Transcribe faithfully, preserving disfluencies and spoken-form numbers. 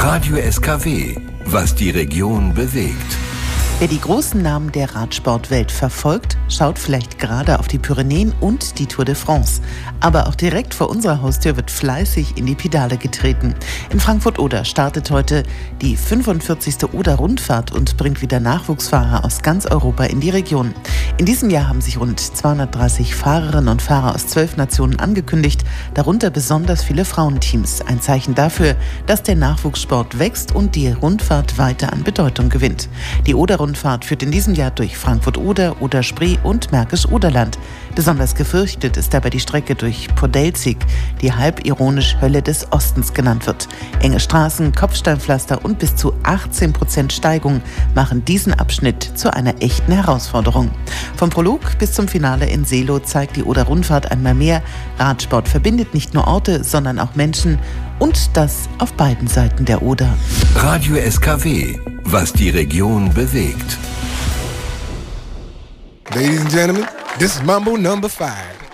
Radio S K W, was die Region bewegt. Wer die großen Namen der Radsportwelt verfolgt, schaut vielleicht gerade auf die Pyrenäen und die Tour de France. Aber auch direkt vor unserer Haustür wird fleißig in die Pedale getreten. In Frankfurt-Oder startet heute die fünfundvierzigste Oder-Rundfahrt und bringt wieder Nachwuchsfahrer aus ganz Europa in die Region. In diesem Jahr haben sich rund zweihundertdreißig Fahrerinnen und Fahrer aus zwölf Nationen angekündigt, darunter besonders viele Frauenteams. Ein Zeichen dafür, dass der Nachwuchssport wächst und die Rundfahrt weiter an Bedeutung gewinnt. Die Oder-Rundfahrt führt in diesem Jahr durch Frankfurt-Oder, Oder-Spree und Märkisch-Oderland. Besonders gefürchtet ist dabei die Strecke durch Podelzig, die halb ironisch Hölle des Ostens genannt wird. Enge Straßen, Kopfsteinpflaster und bis zu achtzehn Prozent Steigung machen diesen Abschnitt zu einer echten Herausforderung. Vom Prolog bis zum Finale in Seelow zeigt die Oder-Rundfahrt einmal mehr, Radsport verbindet nicht nur Orte, sondern auch Menschen, und das auf beiden Seiten der Oder. Radio S K W, was die Region bewegt. Ladies and gentlemen, this is Mambo number five.